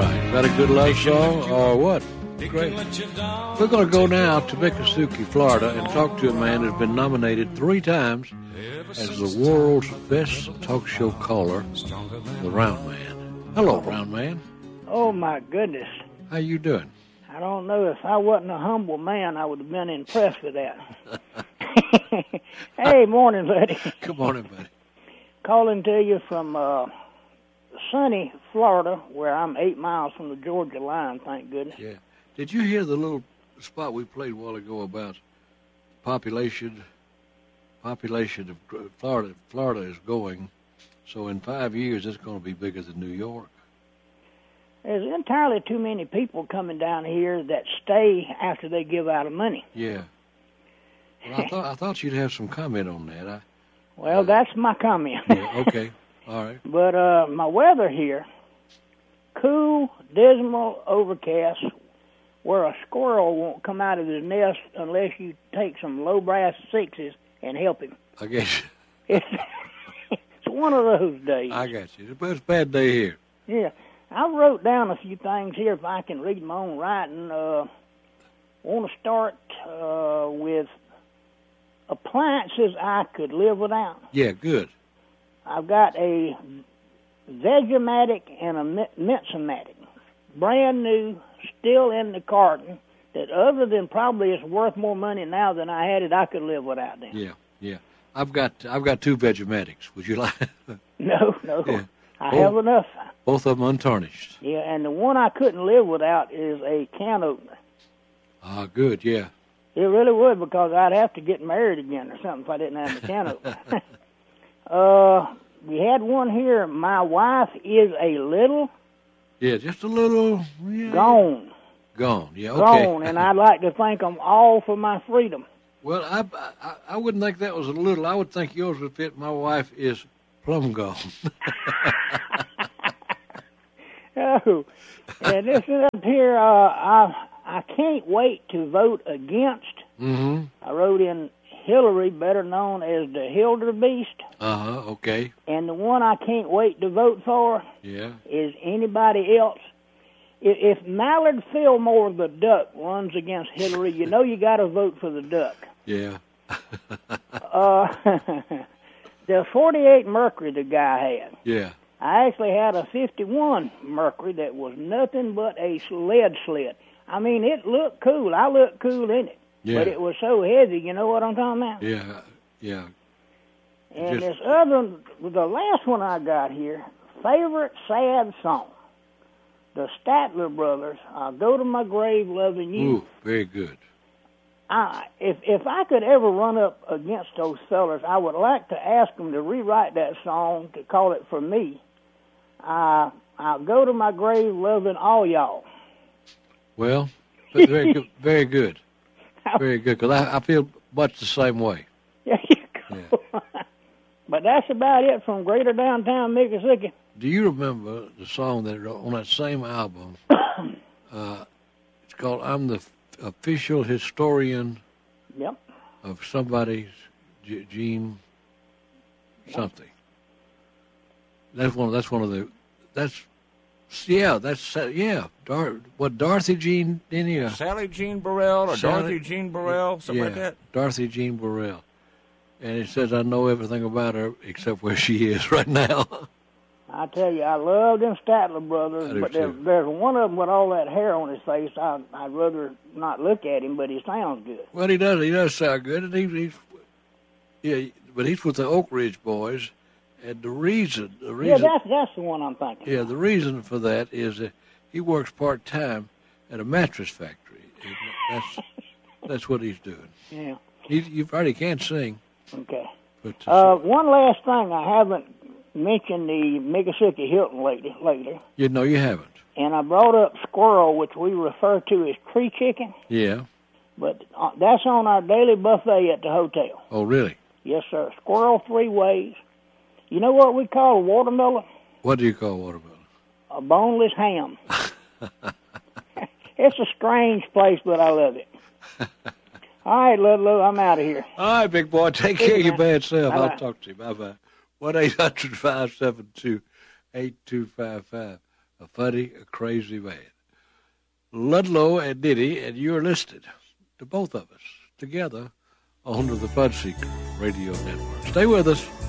Is that a good love song or what? Great. We're going to go now to Miccosukee, Florida, and talk to a man who's been nominated 3 times as the world's best talk show caller, the Round Man. Hello, Round Man. Oh, my goodness. How you doing? I don't know. If I wasn't a humble man, I would have been impressed with that. Hey, morning, buddy. Good morning, buddy. Calling to you from sunny Florida, where I'm 8 miles from the Georgia line, thank goodness. Yeah. Did you hear the little spot we played a while ago about population of Florida? Florida is going, so in 5 years it's going to be bigger than New York. There's entirely too many people coming down here that stay after they give out of money. Yeah. Well, I thought you'd have some comment on that. Well, that's my comment. Yeah, okay. All right. But my weather here, cool, dismal, overcast, where a squirrel won't come out of his nest unless you take some low brass sixes and help him. I guess. It's one of those days. I got you. It's a bad day here. Yeah. I wrote down a few things here if I can read my own writing. Want to start with appliances I could live without. Yeah, good. I've got a Vegematic and a Minsomatic, brand new, still in the carton, that other than probably it's worth more money now than I had it, I could live without them. Yeah. I've got 2 Vegematics. Would you like? No. Yeah. I have enough. Both of them untarnished. Yeah, and the one I couldn't live without is a can opener. Ah, good, yeah. It really would, because I'd have to get married again or something if I didn't have the can opener. We had one here. My wife is a little... Yeah, just a little... Yeah. Gone. Yeah, okay. Gone, and I'd like to thank them all for my freedom. Well, I wouldn't think that was a little. I would think yours would fit. My wife is plumb gone. Oh, and this is up here. I can't wait to vote against. Mm-hmm. I wrote in Hillary, better known as the Hilderbeest. Okay. And the one I can't wait to vote for is anybody else. If Mallard Fillmore, the duck, runs against Hillary, you know you got to vote for the duck. Yeah. The 48 Mercury the guy had. Yeah. I actually had a 51 Mercury that was nothing but a sled. I mean, it looked cool. I looked cool in it. Yeah. But it was so heavy, you know what I'm talking about? Yeah. And this other, the last one I got here, favorite sad song. The Statler Brothers, I'll Go to My Grave Loving You. Ooh, very good. If I could ever run up against those fellas, I would like to ask them to rewrite that song to call it For Me. I'll go to my grave loving all y'all. Well, very good. Very good. Very good, because I feel much the same way. There you go. Yeah. But that's about it from Greater Downtown Miccosukee. Do you remember the song that on that same album? It's called "I'm the Official Historian." Yep. Of somebody's Gene something. That's one of the. What Dorothy Jean any? Sally Jean Burrell or Dorothy Jean Burrell, something like that. Dorothy Jean Burrell, and it says I know everything about her except where she is right now. I tell you, I love them Statler Brothers, but there's one of them with all that hair on his face. I'd rather not look at him, but he sounds good. Well, he does sound good, and but he's with the Oak Ridge Boys, and the reason. Yeah, that's the one I'm thinking. Yeah, the reason for that is that he works part-time at a mattress factory. That's what he's doing. Yeah. You probably can't sing. Okay. But, one last thing, I haven't mentioned the Miccosukee Hilton lately. No, you haven't. And I brought up squirrel, which we refer to as tree chicken. Yeah. But that's on our daily buffet at the hotel. Oh, really? Yes, sir. Squirrel 3 ways. You know what we call a watermelon? What do you call watermelon? A boneless ham. It's a strange place, but I love it. All right, Ludlow, I'm out of here. All right, big boy. Take care of your bad self. Bye-bye. I'll talk to you. Bye-bye. 1-800-572-8255. a funny, a crazy man. Ludlow and Diddy, and you're listed to both of us together on the Fun Seeker Radio Network. Stay with us.